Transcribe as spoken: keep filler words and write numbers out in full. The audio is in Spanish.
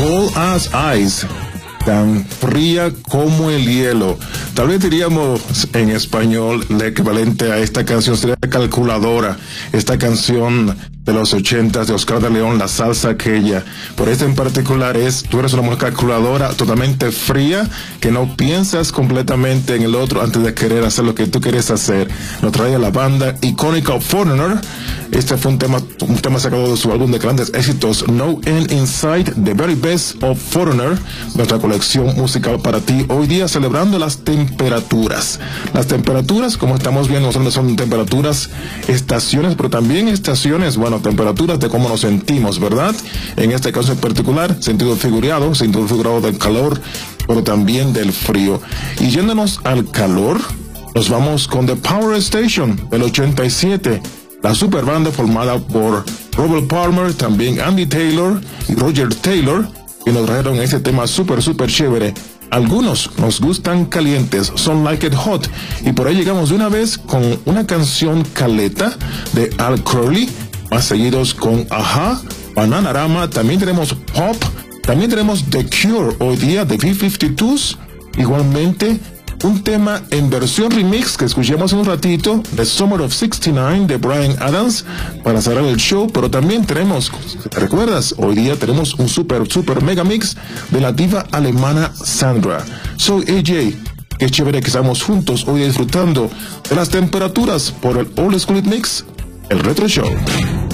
Cold as Ice, tan fría como el hielo. Tal vez diríamos en español el equivalente a esta canción sería Calculadora, esta canción de los ochentas de Oscar de León, la salsa aquella. Por esta en particular es, tú eres una mujer calculadora, totalmente fría, que no piensas completamente en el otro antes de querer hacer lo que tú quieres hacer. Nos trae la banda icónica Foreigner. Este fue un tema, un tema sacado de su álbum de grandes éxitos, No End in Sight, The Very Best of Foreigner, nuestra colección musical para ti. Hoy día celebrando las temperaturas. Las temperaturas, como estamos viendo, son, son temperaturas, estaciones, pero también estaciones, bueno, temperaturas de cómo nos sentimos, ¿verdad? En este caso en particular, sentido figurado, sentido figurado del calor, pero también del frío. Y yéndonos al calor, nos vamos con The Power Station del ochenta y siete, la super banda formada por Robert Palmer, también Andy Taylor y Roger Taylor, que nos trajeron este tema súper, súper chévere. Algunos nos gustan calientes, son Like It Hot, y por ahí llegamos de una vez con una canción caleta de Al Crowley, más seguidos con Ajá, Bananarama, también tenemos Pop, también tenemos The Cure hoy día de B cincuenta y dos, igualmente un tema en versión remix que escuchamos en un ratito, The Summer of sesenta y nueve de Bryan Adams, para cerrar el show, pero también tenemos, ¿te recuerdas? Hoy día tenemos un super, super mega mix de la diva alemana Sandra. Soy A J, qué chévere que estamos juntos hoy disfrutando de las temperaturas por el Old School Mix, el Retro Show.